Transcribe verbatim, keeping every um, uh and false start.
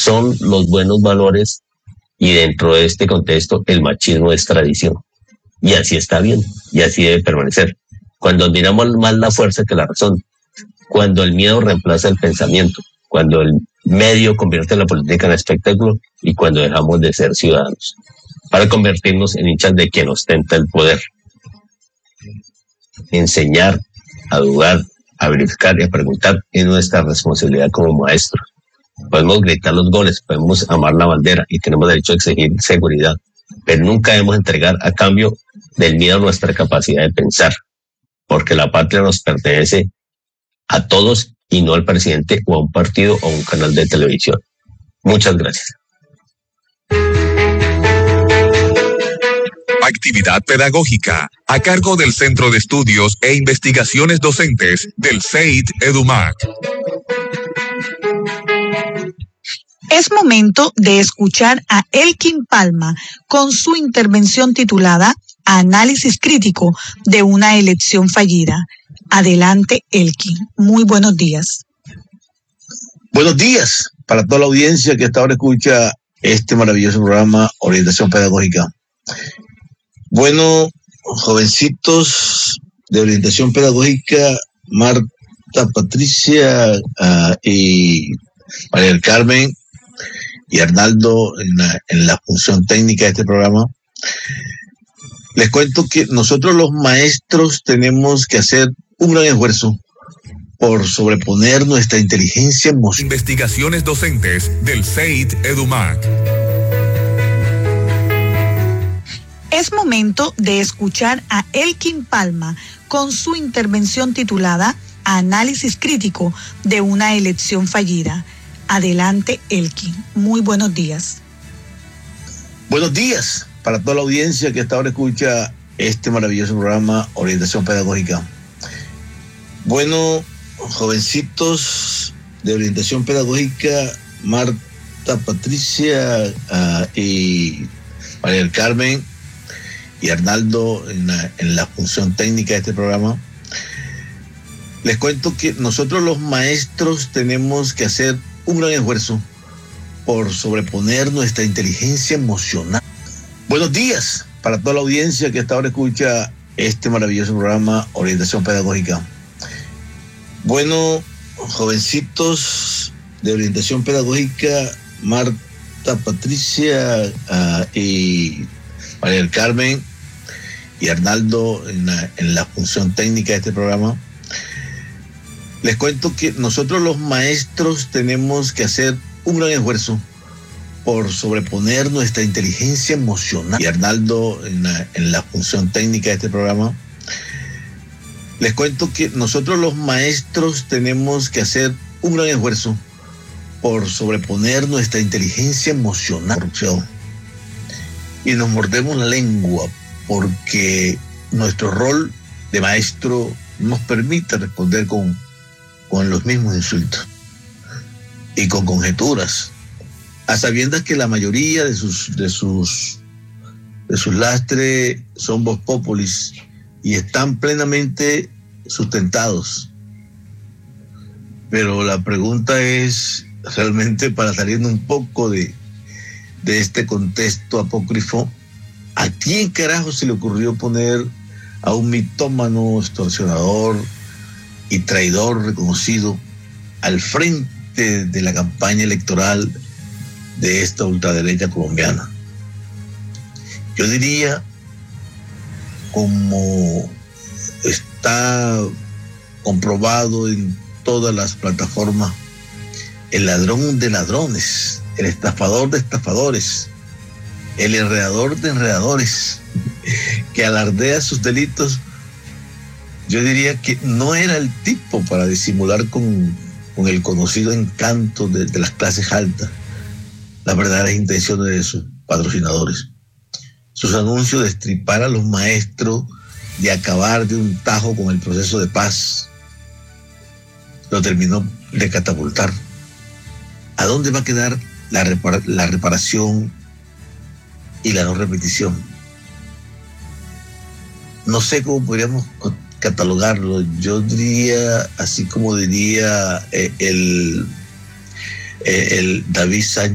son los buenos valores, y dentro de este contexto el machismo es tradición. Y así está bien, y así debe permanecer. Cuando admiramos más la fuerza que la razón, cuando el miedo reemplaza el pensamiento, cuando el medio convierte la política en espectáculo y cuando dejamos de ser ciudadanos para convertirnos en hinchas de quien ostenta el poder. Enseñar, a dudar, a verificar y a preguntar es nuestra responsabilidad como maestros. Podemos gritar los goles, podemos amar la bandera y tenemos derecho a exigir seguridad, pero nunca debemos entregar a cambio del miedo nuestra capacidad de pensar, porque la patria nos pertenece a todos y no al presidente o a un partido o a un canal de televisión. Muchas gracias. Actividad pedagógica a cargo del Centro de Estudios e Investigaciones Docentes del C E I T EduMac. Es momento de escuchar a Elkin Palma con su intervención titulada Análisis crítico de una elección fallida. Adelante, Elkin. Muy buenos días. Buenos días para toda la audiencia que hasta ahora escucha este maravilloso programa Orientación Pedagógica. Bueno, jovencitos de Orientación Pedagógica, Marta, Patricia uh, y María del Carmen y Arnaldo en la, en la función técnica de este programa, les cuento que nosotros los maestros tenemos que hacer un gran esfuerzo por sobreponer nuestra inteligencia emocional. Investigaciones docentes del C E I T EduMac. Es momento de escuchar a Elkin Palma con su intervención titulada Análisis crítico de una elección fallida. Adelante, Elkin. Muy buenos días. Buenos días para toda la audiencia que hasta ahora escucha este maravilloso programa Orientación Pedagógica. Bueno, jovencitos de Orientación Pedagógica, Marta, Patricia uh, y María del Carmen y Arnaldo en la, en la función técnica de este programa, les cuento que nosotros los maestros tenemos que hacer un gran esfuerzo por sobreponer nuestra inteligencia emocional. Buenos días para toda la audiencia que hasta ahora escucha este maravilloso programa Orientación Pedagógica. Bueno, jovencitos de Orientación Pedagógica, Marta, Patricia uh, y María del Carmen y Arnaldo en la, en la función técnica de este programa, les cuento que nosotros los maestros tenemos que hacer un gran esfuerzo por sobreponer nuestra inteligencia emocional. Y Arnaldo en la, en la función técnica de este programa, les cuento que nosotros los maestros tenemos que hacer un gran esfuerzo por sobreponer nuestra inteligencia emocional. Corrupción. Y nos mordemos la lengua porque nuestro rol de maestro nos permite responder con, con los mismos insultos y con conjeturas, a sabiendas que la mayoría de sus, de sus, de sus lastres son vox populis y están plenamente sustentados. Pero la pregunta es, realmente, para salir un poco de, de este contexto apócrifo, ¿a quién carajo se le ocurrió poner a un mitómano, extorsionador y traidor reconocido al frente de la campaña electoral de esta ultraderecha colombiana? Yo diría, como está comprobado en todas las plataformas, el ladrón de ladrones, el estafador de estafadores, el enredador de enredadores, que alardea sus delitos. Yo diría que no era el tipo para disimular con, con el conocido encanto de, de las clases altas las verdaderas intenciones de sus patrocinadores. Sus anuncios de estripar a los maestros, de acabar de un tajo con el proceso de paz, lo terminó de catapultar. ¿A dónde va a quedar la, repara- la reparación y la no repetición? No sé cómo podríamos catalogarlo. Yo diría, así como diría eh, el, eh, el David Sánchez,